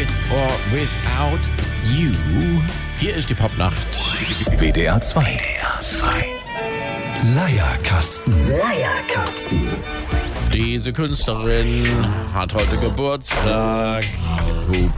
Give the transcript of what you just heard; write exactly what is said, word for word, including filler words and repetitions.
or Without You. Hier ist die Popnacht. W D R zwei. W D R zwei. Leierkasten. Leierkasten. Diese Künstlerin hat heute Geburtstag. Who